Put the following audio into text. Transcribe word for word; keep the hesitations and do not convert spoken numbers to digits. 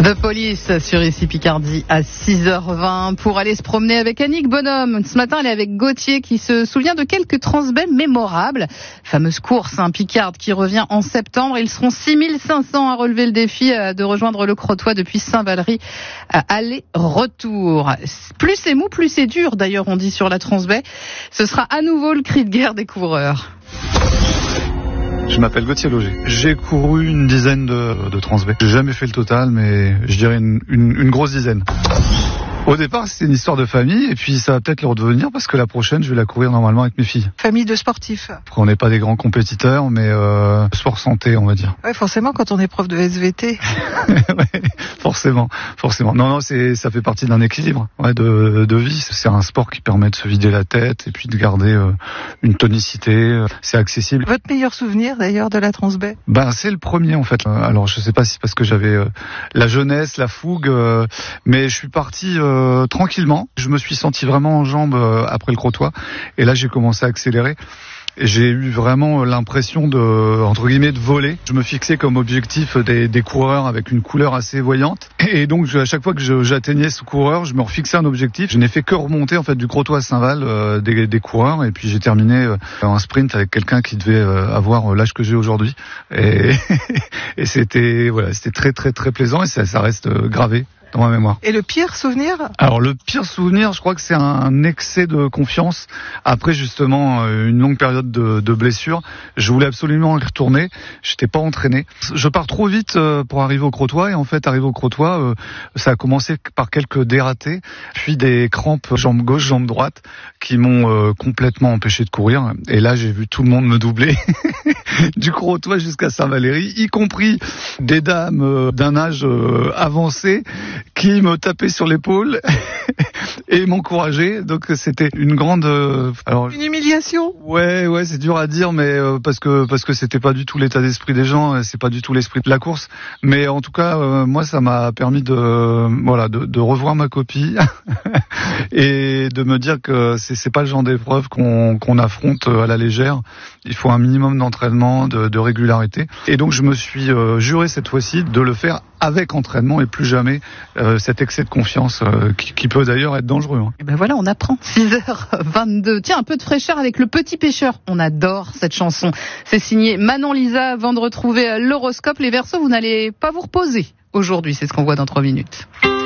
De Police sur ici Picardie à six heures vingt pour aller se promener avec Annick Bonhomme. Ce matin, elle est avec Gauthier qui se souvient de quelques transbais mémorables. Fameuse course, un Picarde qui revient en septembre. Ils seront six mille cinq cents à relever le défi de rejoindre le Crotoy depuis Saint-Valery. Aller-retour. Plus c'est mou, plus c'est dur. D'ailleurs, on dit sur la transbaie. Ce sera à nouveau le cri de guerre des coureurs. Je m'appelle Gauthier Loger. J'ai couru une dizaine de, de transbais. J'ai jamais fait le total, mais je dirais une, une, une grosse dizaine. Au départ, c'était une histoire de famille, et puis ça va peut-être le redevenir parce que la prochaine, je vais la courir normalement avec mes filles. Famille de sportifs. On n'est pas des grands compétiteurs, mais euh, sport santé, on va dire. Ouais, forcément, quand on est prof de S V T. Ouais, forcément, forcément. Non, non, c'est, ça fait partie d'un équilibre, ouais, de, de vie. C'est un sport qui permet de se vider la tête et puis de garder euh, une tonicité. C'est accessible. Votre meilleur souvenir, d'ailleurs, de la transbaie? Ben, c'est le premier, en fait. Alors, je sais pas si c'est parce que j'avais euh, la jeunesse, la fougue, euh, mais je suis parti. Euh, Euh, tranquillement, je me suis senti vraiment en jambes euh, après le Crotoy, et là j'ai commencé à accélérer. Et j'ai eu vraiment l'impression de, entre guillemets, de voler. Je me fixais comme objectif des, des coureurs avec une couleur assez voyante. Et donc, je, à chaque fois que je, j'atteignais ce coureur, je me refixais un objectif. Je n'ai fait que remonter, en fait, du Crotoy à Saint-Val, euh, des, des coureurs. Et puis, j'ai terminé euh, un sprint avec quelqu'un qui devait euh, avoir l'âge que j'ai aujourd'hui. Et, et c'était, voilà, c'était très, très, très plaisant. Et ça, ça reste euh, gravé dans ma mémoire. Et le pire souvenir? Alors le pire souvenir, je crois que c'est un excès de confiance. Après justement une longue période de, de blessure, je voulais absolument y retourner. J'étais pas entraîné. Je pars trop vite pour arriver au Crotoy, et en fait arrivé au Crotoy, ça a commencé par quelques dératés, puis des crampes jambe gauche, jambe droite, qui m'ont complètement empêché de courir. Et là j'ai vu tout le monde me doubler du Crotoy jusqu'à Saint-Valery, y compris des dames d'un âge avancé qui me tapait sur l'épaule et m'encourageait. Donc c'était une grande euh, alors une humiliation. Ouais ouais, c'est dur à dire, mais euh, parce que parce que c'était pas du tout l'état d'esprit des gens, c'est pas du tout l'esprit de la course, mais en tout cas euh, moi ça m'a permis de euh, voilà de, de revoir ma copie et de me dire que c'est c'est pas le genre d'épreuve qu'on qu'on affronte à la légère. Il faut un minimum d'entraînement, de, de régularité, et donc je me suis euh, juré cette fois-ci de le faire avec entraînement et plus jamais euh, cet excès de confiance euh, qui, qui peut d'ailleurs être dangereux. Hein. Et ben voilà, on apprend. six heures vingt-deux. Tiens, un peu de fraîcheur avec Le Petit Pêcheur. On adore cette chanson. C'est signé Manon Lisa. Avant de retrouver l'horoscope, les Verseaux, vous n'allez pas vous reposer aujourd'hui. C'est ce qu'on voit dans trois minutes.